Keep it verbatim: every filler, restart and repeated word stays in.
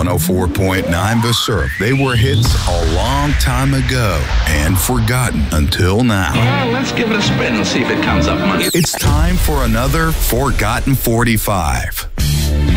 one oh four point nine The Surf. They were hits a long time ago and forgotten until now. Well, let's give it a spin and see if it comes up much. It's time for another Forgotten forty-five.